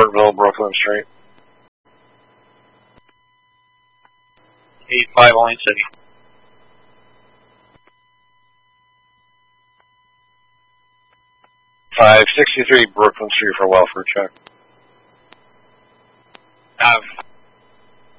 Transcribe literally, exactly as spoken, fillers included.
Portville, Brooklyn Street. eight five Orange City. five sixty-three Brooklyn Street for welfare check. Have